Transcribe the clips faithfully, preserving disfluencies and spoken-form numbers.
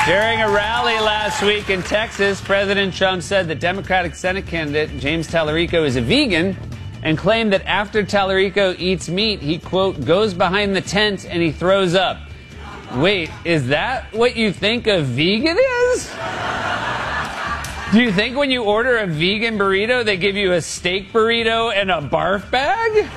During a rally last week in Texas, President Trump said the Democratic Senate candidate James Tallarico is a vegan and claimed that after Tallarico eats meat, he, quote, goes behind the tent and he throws up. Wait, is that what you think a vegan is? Do you think when you order a vegan burrito, they give you a steak burrito and a barf bag?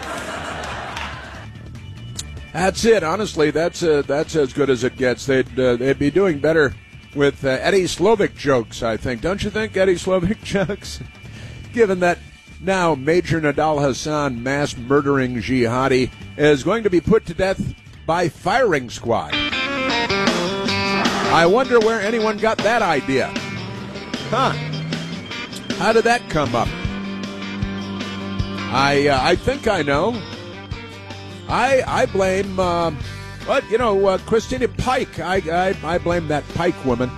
That's it. Honestly, that's uh, that's as good as it gets. They'd uh, they'd be doing better with uh, Eddie Slovik jokes, I think. Don't you think, Eddie Slovik jokes? Given that now Major Nadal Hassan, mass murdering jihadi, is going to be put to death by firing squad. I wonder where anyone got that idea. Huh? How did that come up? I uh, I think I know. I I blame, uh, but you know, uh, Christina Pike. I, I I blame that Pike woman.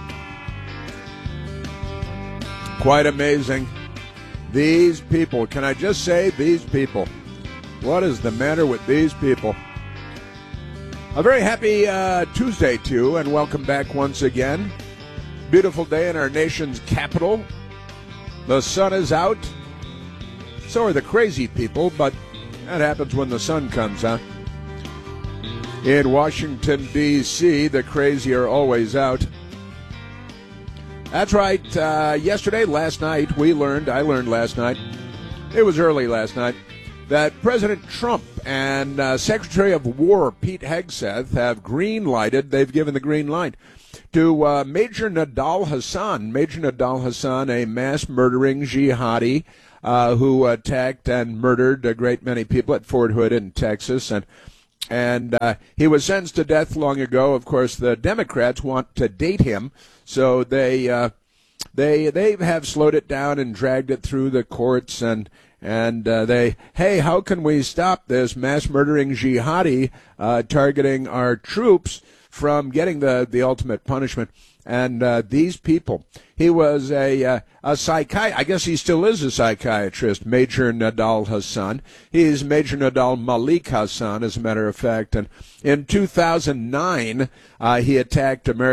Quite amazing. These people. Can I just say these people? What is the matter with these people? A very happy uh, Tuesday to you, and welcome back once again. Beautiful day in our nation's capital. The sun is out. So are the crazy people, but that happens when the sun comes, huh? In Washington, D C, the crazy are always out. That's right. Uh, yesterday, last night, we learned, I learned last night, it was early last night, that President Trump and uh, Secretary of War Pete Hegseth have green-lighted, they've given the green light, to uh, Major Nadal Hassan. Major Nadal Hassan, a mass-murdering jihadi, Uh, who attacked and murdered a great many people at Fort Hood in Texas. And and uh, he was sentenced to death long ago. Of course, the Democrats want to date him, so they uh, they they have slowed it down and dragged it through the courts. And and uh, they, hey, how can we stop this mass-murdering jihadi uh, targeting our troops from getting the, the ultimate punishment? And uh, these people, he was a uh, a psychiatrist. I guess he still is a psychiatrist, Major Nadal Hassan. He's Major Nadal Malik Hassan, as a matter of fact. And in two thousand nine, uh, he attacked American